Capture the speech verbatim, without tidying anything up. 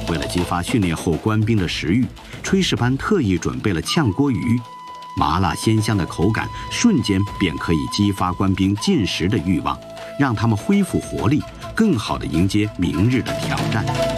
为了激发训练后官兵的食欲，炊事班特意准备了炝锅鱼，麻辣鲜香的口感瞬间便可以激发官兵进食的欲望，让他们恢复活力，更好地迎接明日的挑战。